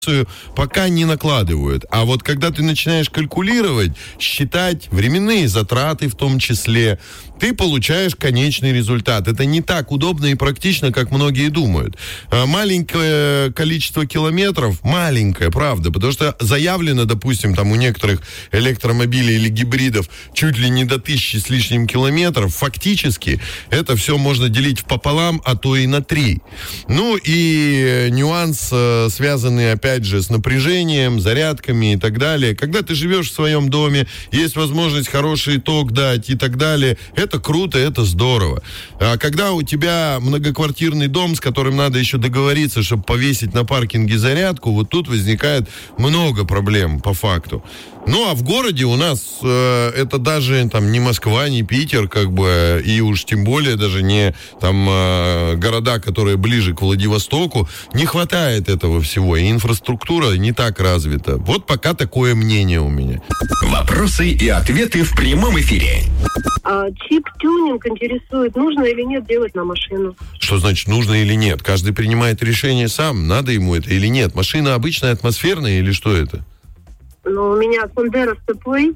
пока не накладывают. А вот когда ты начинаешь калькулировать, считать временные затраты в том числе, ты получаешь конечный результат. Это не так удобно и практично, как многие думают. Маленькое количество километров, маленькое, правда, потому что заявлено, допустим, там у некоторых электромобилей или гибридов чуть ли не до 1000 с лишним километров. Фактически это все можно делить пополам, а то и на 3. Ну и нюанс, связанный, опять же, с напряжением, зарядками и так далее. Когда ты живешь в своем доме, есть возможность хороший ток дать и так далее, это круто, это здорово. А когда у тебя многоквартирный дом, с которым надо еще договориться, чтобы повесить на паркинге зарядку, вот тут возникает много проблем по факту. Ну, а в городе у нас это даже там не Москва, не Питер, как бы, и уж тем более даже не там города, которые ближе к Владивостоку, не хватает этого всего, и инфраструктура не так развита. Вот пока такое мнение у меня. Вопросы и ответы в прямом эфире. Чип-тюнинг интересует, нужно или нет делать на машину. Что значит нужно или нет? Каждый принимает решение сам, надо ему это или нет. Машина обычная, атмосферная или что это? Ну, у меня Sandero Stepway.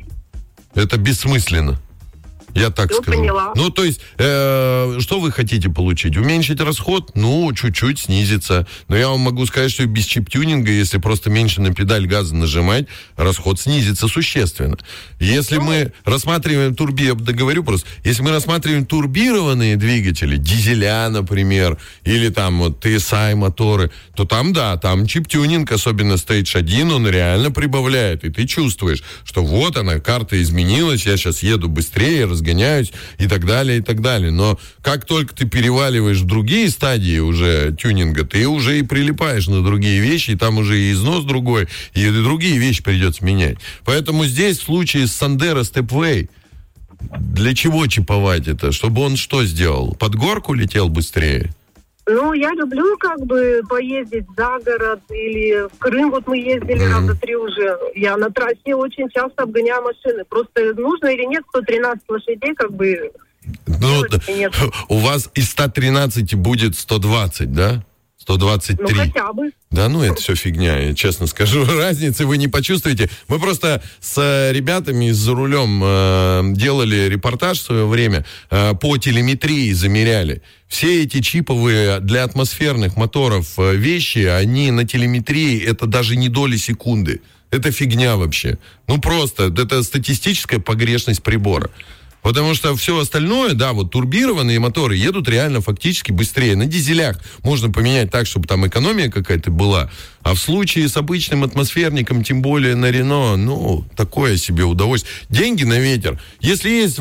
Это бессмысленно. Я так скажу. Поняла. Ну, то есть, что вы хотите получить? Уменьшить расход? Ну, чуть-чуть снизится. Но я вам могу сказать, что без чип-тюнинга, если просто меньше на педаль газа нажимать, расход снизится существенно. Если мы рассматриваем я договорю просто, если мы рассматриваем турбированные двигатели, дизеля, например, или там вот TSI моторы, то там, да, там чип-тюнинг, особенно Stage 1, он реально прибавляет. И ты чувствуешь, что вот она, карта изменилась, я сейчас еду быстрее, разгоняюсь и так далее, и так далее. Но как только ты переваливаешь в другие стадии уже тюнинга, ты уже и прилипаешь на другие вещи, и там уже и износ другой, и другие вещи придется менять. Поэтому здесь в случае с Sandero Stepway для чего чиповать это? Чтобы он что сделал? Под горку летел быстрее? Ну, я люблю как бы поездить за город или в Крым. Вот мы ездили раза 3 уже. Я на трассе очень часто обгоняю машины. Просто нужно или нет 113 лошадей как бы... Ну, у вас из 113 будет 120, да? 123. Ну, хотя бы. Да, ну, это все фигня, я честно скажу. Разницы вы не почувствуете. Мы просто с ребятами за рулем делали репортаж в свое время, по телеметрии замеряли. Все эти чиповые для атмосферных моторов вещи, они на телеметрии, это даже не доли секунды. Это фигня вообще. Ну, просто, это статистическая погрешность прибора. Потому что все остальное, да, вот турбированные моторы едут реально фактически быстрее. На дизелях можно поменять так, чтобы там экономия какая-то была. А в случае с обычным атмосферником, тем более на Рено, ну, такое себе удовольствие. Деньги на ветер. Если есть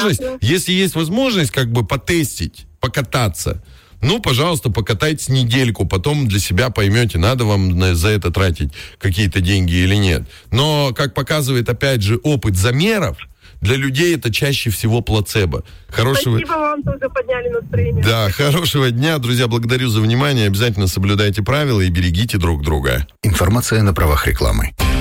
возможность как бы потестить, покататься, ну, пожалуйста, покатайтесь недельку, потом для себя поймете, надо вам за это тратить какие-то деньги или нет. Но, как показывает, опять же, опыт замеров, для людей это чаще всего плацебо. Спасибо вам, тоже подняли настроение. Да, хорошего дня, друзья, благодарю за внимание. Обязательно соблюдайте правила и берегите друг друга. Информация на правах рекламы.